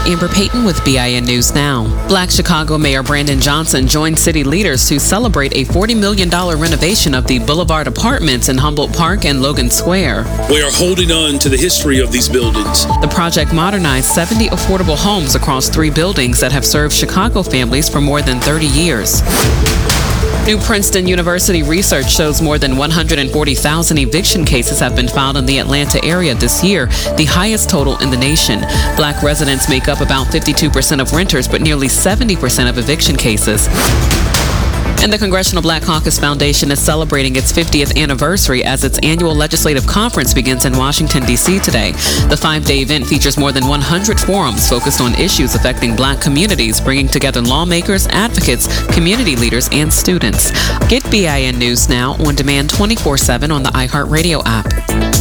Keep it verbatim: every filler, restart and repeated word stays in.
Amber Payton with B I N News Now. Black Chicago Mayor Brandon Johnson joined city leaders to celebrate a forty million dollars renovation of the Boulevard Apartments in Humboldt Park and Logan Square. We are holding on to the history of these buildings. The project modernized seventy affordable homes across three buildings that have served Chicago families for more than thirty years. New Princeton University research shows more than one hundred forty thousand eviction cases have been filed in the Atlanta area this year, the highest total in the nation. Black residents make up about fifty-two percent of renters, but nearly seventy percent of eviction cases. And the Congressional Black Caucus Foundation is celebrating its fiftieth anniversary as its annual legislative conference begins in Washington, D C today. The five-day event features more than one hundred forums focused on issues affecting Black communities, bringing together lawmakers, advocates, community leaders, and students. Get B I N News Now on demand twenty-four seven on the iHeartRadio app.